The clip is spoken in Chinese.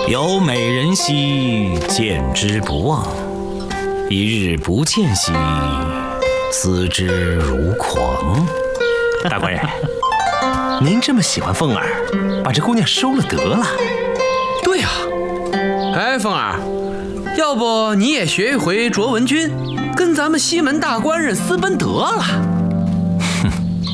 有美人兮，见之不忘；一日不见兮，思之如狂。大官人，您这么喜欢凤儿，把这姑娘收了得了。 对啊，哎，凤儿，要不你也学一回卓文君，跟咱们西门大官人私奔得了。